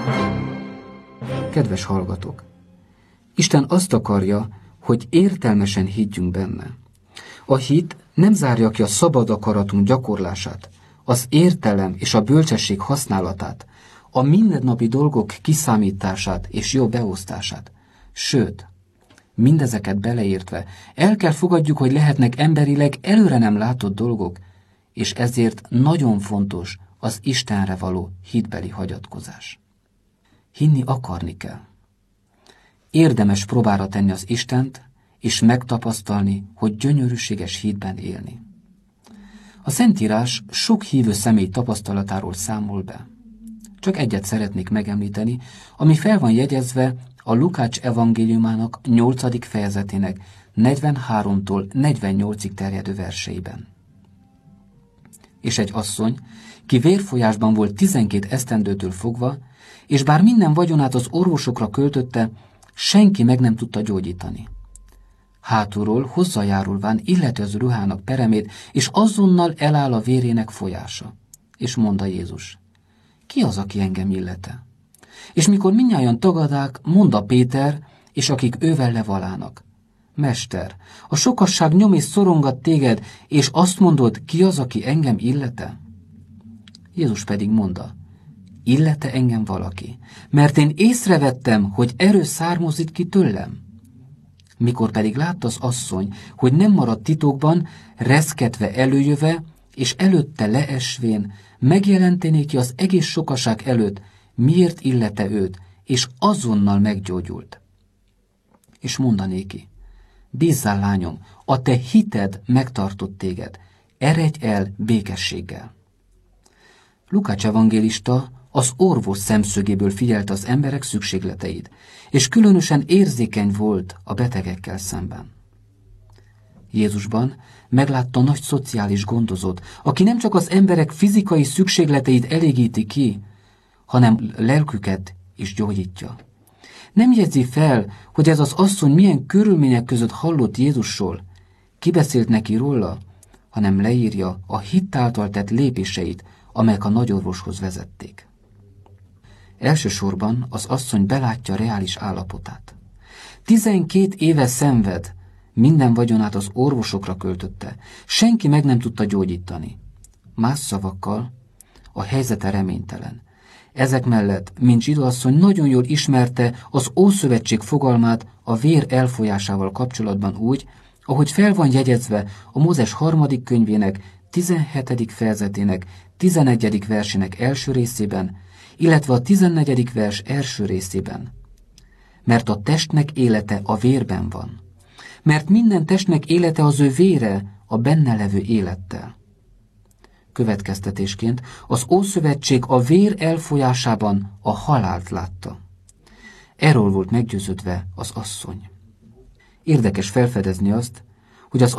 Kedves hallgatók! Isten azt akarja, hogy értelmesen higgyünk benne. A hit nem zárja ki a szabad akaratunk gyakorlását, az értelem és a bölcsesség használatát, a mindennapi dolgok kiszámítását és jó beosztását. Sőt, mindezeket beleértve, el kell fogadjuk, hogy lehetnek emberileg előre nem látott dolgok, és ezért nagyon fontos az Istenre való hitbeli hagyatkozás. Hinni akarni kell. Érdemes próbára tenni az Istent, és megtapasztalni, hogy gyönyörűséges hitben élni. A Szentírás sok hívő személy tapasztalatáról számol be. Csak egyet szeretnék megemlíteni, ami fel van jegyezve a Lukács evangéliumának 8. fejezetének 43-tól 48-ig terjedő verseiben. És egy asszony, ki vérfolyásban volt 12 esztendőtől fogva, és bár minden vagyonát az orvosokra költötte, senki meg nem tudta gyógyítani. Hátulról hozzájárulván illeti az ruhának peremét, és azonnal eláll a vérének folyása. És mondta Jézus: ki az, aki engem illete? És mikor mindnyájan tagadák, mondta Péter, és akik ővel levalának: Mester, a sokasság nyom és szorongat téged, és azt mondod, ki az, aki engem illete? Jézus pedig mondta: illete engem valaki, mert én észrevettem, hogy erő származik ki tőlem. Mikor pedig látta az asszony, hogy nem maradt titokban, reszketve előjöve, és előtte leesvén, megjelentené ki az egész sokaság előtt, miért illete őt, és azonnal meggyógyult. És mondanéki: bízzál, lányom, a te hited megtartott téged, eredj el békességgel. Lukács evangélista az orvos szemszögéből figyelte az emberek szükségleteit, és különösen érzékeny volt a betegekkel szemben. Jézusban meglátta nagy szociális gondozót, aki nem csak az emberek fizikai szükségleteit elégíti ki, hanem lelküket is gyógyítja. Nem jegyzi fel, hogy ez az asszony milyen körülmények között hallott Jézusról, kibeszélt neki róla, hanem leírja a hit által tett lépéseit, amelyek a nagyorvoshoz vezették. Elsősorban az asszony belátja reális állapotát. 12 éve szenved, minden vagyonát az orvosokra költötte, senki meg nem tudta gyógyítani. Más szavakkal, a helyzete reménytelen. Ezek mellett, mint zsidó asszony, nagyon jól ismerte az Ószövetség fogalmát a vér elfolyásával kapcsolatban úgy, ahogy fel van jegyezve a Mózes 3. könyvének 17. fejezetének 11. versének első részében, illetve a 14. vers első részében. Mert a testnek élete a vérben van. Mert minden testnek élete az ő vére a benne levő élettel. Következtetésként az Ószövetség a vér elfolyásában a halált látta. Erről volt meggyőződve az asszony. Érdekes felfedezni azt, hogy az